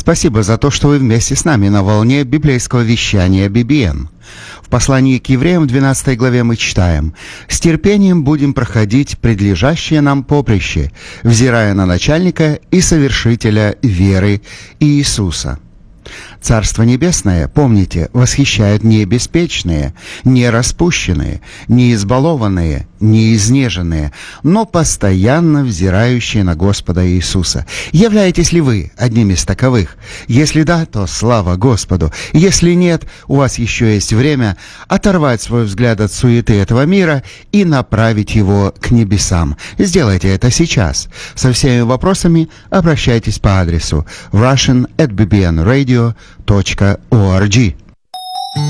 Спасибо за то, что вы вместе с нами на волне библейского вещания BBN. В послании к евреям в 12 главе мы читаем: «С терпением будем проходить предлежащее нам поприще, взирая на начальника и совершителя веры Иисуса». Царство Небесное, помните, восхищают не беспечные, не распущенные, не избалованные, не изнеженные, но постоянно взирающие на Господа Иисуса. Являетесь ли вы одним из таковых? Если да, то слава Господу. Если нет, у вас еще есть время оторвать свой взгляд от суеты этого мира и направить его к небесам. Сделайте это сейчас. Со всеми вопросами обращайтесь по адресу russian@bbnradio.org.